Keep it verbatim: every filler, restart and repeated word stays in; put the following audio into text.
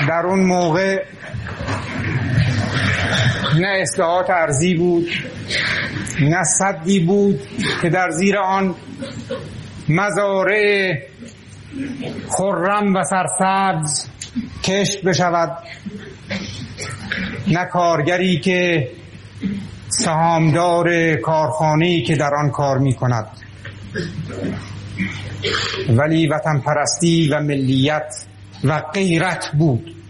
در اون موقع نه اصلاحات ارضی بود، نه سدی بود که در زیر آن مزارع خرم و سرسبز کشت بشود، نه کارگری که سهامدار کارخانه‌ای که در آن کار می کند. ولی وطن پرستی و ملیت و غیرت بود.